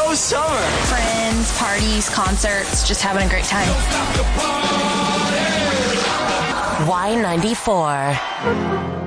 love summer. Friends, parties, concerts, just having a great time. Y94.